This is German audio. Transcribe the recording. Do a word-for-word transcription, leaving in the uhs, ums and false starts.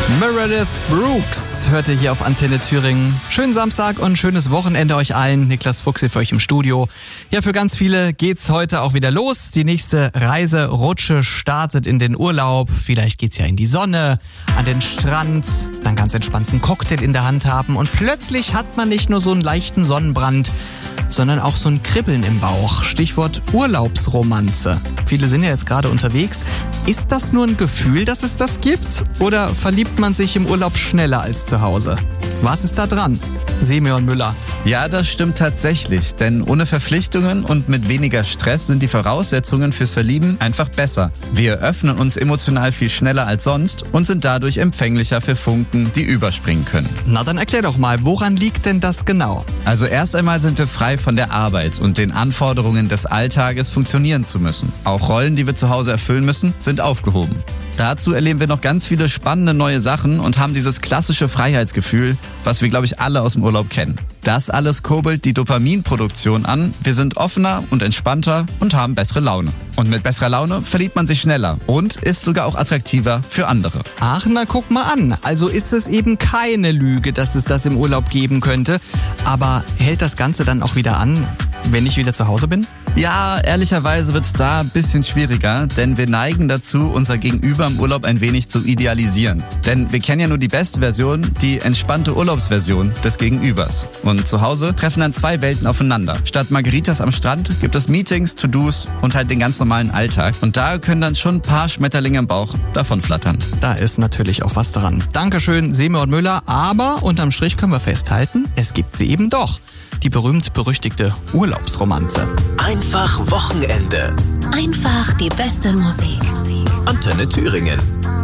Meredith Brooks hört ihr hier auf Antenne Thüringen. Schönen Samstag und schönes Wochenende euch allen. Niklas Fuchs hier für euch im Studio. Ja, für ganz viele geht's heute auch wieder los. Die nächste Reiserutsche startet in den Urlaub. Vielleicht geht's ja in die Sonne, an den Strand, dann ganz entspannten Cocktail in der Hand haben. Und plötzlich hat man nicht nur so einen leichten Sonnenbrand, sondern auch so ein Kribbeln im Bauch. Stichwort Urlaubsromanze. Viele sind ja jetzt gerade unterwegs. Ist das nur ein Gefühl, dass es das gibt? Oder verliebt man sich im Urlaub schneller als zu Hause? Was ist da dran? Semyon Müller. Ja, das stimmt tatsächlich, denn ohne Verpflichtungen und mit weniger Stress sind die Voraussetzungen fürs Verlieben einfach besser. Wir öffnen uns emotional viel schneller als sonst und sind dadurch empfänglicher für Funken, die überspringen können. Na dann erklär doch mal, woran liegt denn das genau? Also erst einmal sind wir frei von der Arbeit und den Anforderungen des Alltages funktionieren zu müssen. Auch Rollen, die wir zu Hause erfüllen müssen, sind aufgehoben. Dazu erleben wir noch ganz viele spannende neue Sachen und haben dieses klassische Freiheitsgefühl, was wir, glaube ich, alle aus dem Urlaub kennen. Das alles kurbelt die Dopaminproduktion an. Wir sind offener und entspannter und haben bessere Laune. Und mit besserer Laune verliebt man sich schneller und ist sogar auch attraktiver für andere. Ach, na guck mal an. Also ist es eben keine Lüge, dass es das im Urlaub geben könnte. Aber hält das Ganze dann auch wieder an, wenn ich wieder zu Hause bin? Ja, ehrlicherweise wird's da ein bisschen schwieriger, denn wir neigen dazu, unser Gegenüber im Urlaub ein wenig zu idealisieren. Denn wir kennen ja nur die beste Version, die entspannte Urlaubsversion des Gegenübers. Und zu Hause treffen dann zwei Welten aufeinander. Statt Margaritas am Strand gibt es Meetings, To-Dos und halt den ganz normalen Alltag. Und da können dann schon ein paar Schmetterlinge im Bauch davon flattern. Da ist natürlich auch was dran. Dankeschön, Semyon Müller. Aber unterm Strich können wir festhalten, es gibt sie eben doch. Die berühmt-berüchtigte Urlaubsromanze. Einfach Wochenende. Einfach die beste Musik. Antenne Thüringen.